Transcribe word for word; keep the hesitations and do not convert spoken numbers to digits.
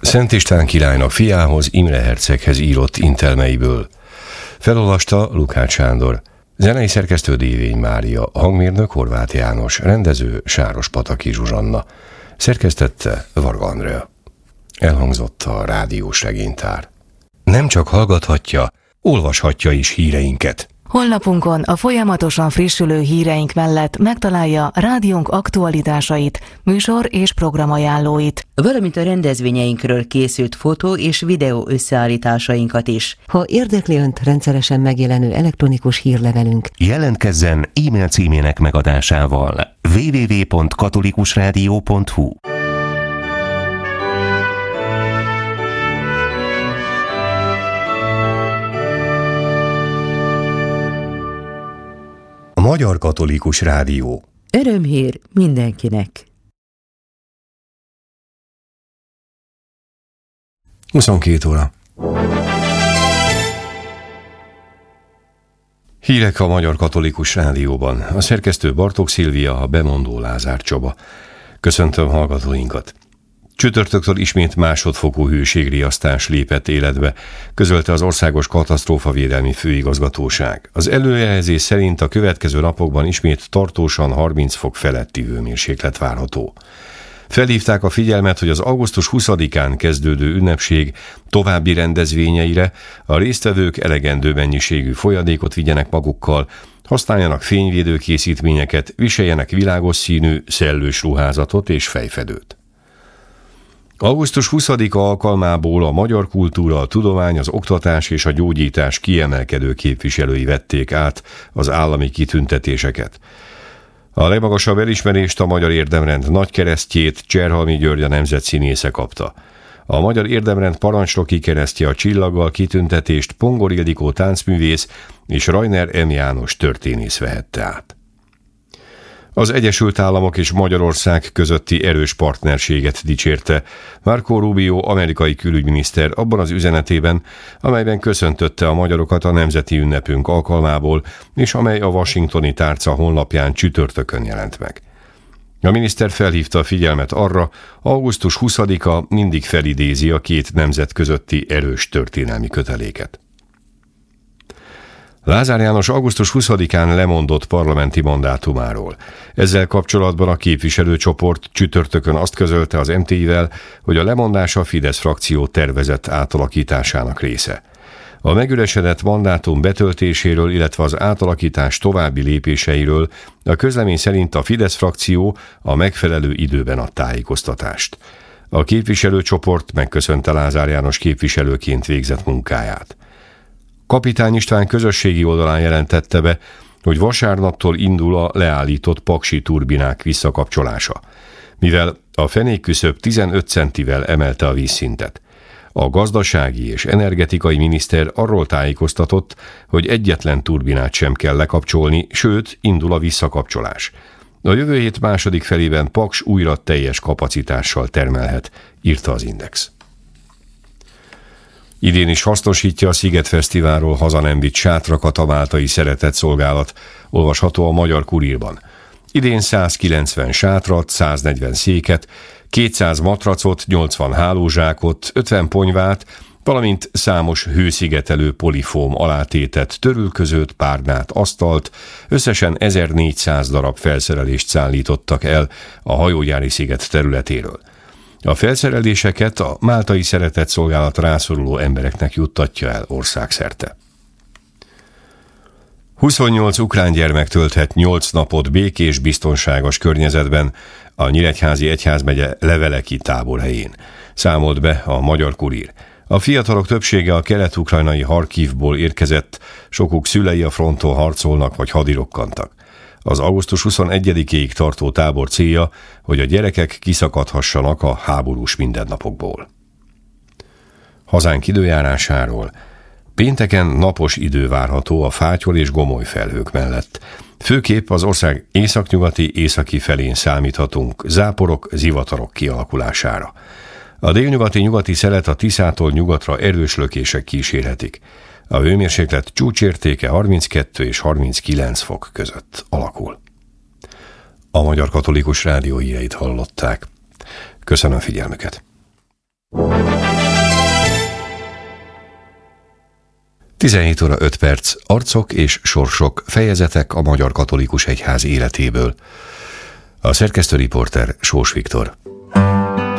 Szent István királynak fiához, Imre herceghez írott intelmeiből. Felolvasta Lukács Sándor. Zenei szerkesztő Dévény Mária, hangmérnök Horváth János, rendező Sárospataki Zsuzsanna. Szerkesztette Varga Andrea. Elhangzott a rádiós regénytár. Nem csak hallgathatja, olvashatja is híreinket. Honlapunkon a folyamatosan frissülő híreink mellett megtalálja rádiónk aktualitásait, műsor és programajánlóit, valamint a rendezvényeinkről készült fotó és videó összeállításainkat is. Ha érdekli Önt rendszeresen megjelenő elektronikus hírlevelünk, jelentkezzen e-mail címének megadásával double-u double-u double-u pont katolikusrádió pont hu. A Magyar Katolikus Rádió. Örömhír mindenkinek. huszonkét óra. Hírek a Magyar Katolikus Rádióban. A szerkesztő Bartók Szilvia, a bemondó Lázár Csaba. Köszöntöm hallgatóinkat. Csütörtöktől ismét másodfokú hőségriasztás lépett életbe, közölte az Országos Katasztrófavédelmi Főigazgatóság. Az előrejelzés szerint a következő napokban ismét tartósan harminc fok feletti hőmérséklet várható. Felhívták a figyelmet, hogy az augusztus huszadikán kezdődő ünnepség további rendezvényeire a résztvevők elegendő mennyiségű folyadékot vigyenek magukkal, használjanak fényvédő készítményeket, viseljenek világos színű, szellős ruházatot és fejfedőt. augusztus huszadika alkalmából a magyar kultúra, a tudomány, az oktatás és a gyógyítás kiemelkedő képviselői vették át az állami kitüntetéseket. A legmagasabb elismerést a Magyar Érdemrend nagykeresztjét Cserhalmi György a nemzetszínésze kapta. A Magyar Érdemrend parancsnoki keresztje a csillaggal kitüntetést Pongor Ildikó táncművész és Rajner M. János történész vehette át. Az Egyesült Államok és Magyarország közötti erős partnerséget dicsérte Marco Rubio amerikai külügyminiszter abban az üzenetében, amelyben köszöntötte a magyarokat a nemzeti ünnepünk alkalmából, és amely a Washingtoni Tárca honlapján csütörtökön jelent meg. A miniszter felhívta a figyelmet arra, augusztus huszadika mindig felidézi a két nemzet közötti erős történelmi köteléket. Lázár János augusztus huszadikán lemondott parlamenti mandátumáról. Ezzel kapcsolatban a képviselőcsoport csütörtökön azt közölte az em té i-vel, hogy a lemondás a Fidesz frakció tervezett átalakításának része. A megüresedett mandátum betöltéséről, illetve az átalakítás további lépéseiről a közlemény szerint a Fidesz frakció a megfelelő időben ad tájékoztatást. A képviselőcsoport megköszönte Lázár János képviselőként végzett munkáját. Kapitány István közösségi oldalán jelentette be, hogy vasárnaptól indul a leállított paksi turbinák visszakapcsolása, mivel a fenékküszöb tizenöt centivel emelte a vízszintet. A gazdasági és energetikai miniszter arról tájékoztatott, hogy egyetlen turbinát sem kell lekapcsolni, sőt, indul a visszakapcsolás. A jövő hét második felében Paks újra teljes kapacitással termelhet, írta az Index. Idén is hasznosítja a Sziget Fesztiválról haza nem vitt sátrakat a máltai szeretett szolgálat, olvasható a Magyar Kurírban. Idén százkilencven sátrat, száznegyven széket, kétszáz matracot, nyolcvan hálózsákot, ötven ponyvát, valamint számos hőszigetelő polifóm alátétet, törülközőt, párnát, asztalt, összesen ezernégyszáz darab felszerelést szállítottak el a hajógyári sziget területéről. A felszereléseket a máltai szeretett szolgálat rászoruló embereknek juttatja el országszerte. huszonnyolc ukrán gyermek tölthet nyolc napot békés, biztonságos környezetben a Nyíregyházi Egyházmegye Leveleki táborhelyén, számolt be a Magyar Kurír. A fiatalok többsége a kelet-ukrajnai Harkivból érkezett, sokuk szülei a fronton harcolnak vagy hadirokkantak. Az augusztus huszonegyedikéig tartó tábor célja, hogy a gyerekek kiszakadhassanak a háborús mindennapokból. Hazánk időjárásáról. Pénteken napos idő várható a fátyol és gomoly felhők mellett. Főképp az ország északnyugati, északi felén számíthatunk záporok, zivatarok kialakulására. A délnyugati nyugati szelet a Tiszától nyugatra erős lökések kísérhetik. A hőmérséklet csúcsértéke harminckettő és harminckilenc fok között alakul. A Magyar Katolikus Rádió híreit hallották. Köszönöm figyelmüket! tizenhét óra öt perc, arcok és sorsok, fejezetek a Magyar Katolikus Egyház életéből. A szerkesztő riporter Sós Viktor.